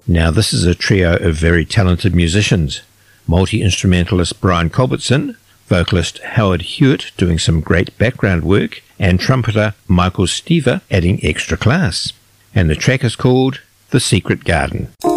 Now this is a trio of very talented musicians. Multi-instrumentalist Brian Culbertson, vocalist Howard Hewitt doing some great background work, and trumpeter Michael Stever adding extra class. And the track is called The Secret Garden.